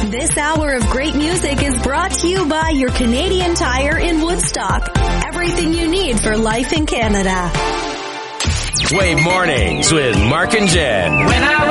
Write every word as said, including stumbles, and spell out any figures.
This hour of great music is brought to you by your Canadian Tire in Woodstock. Everything you need for life in Canada. Wave Mornings with Mark and Jen. When I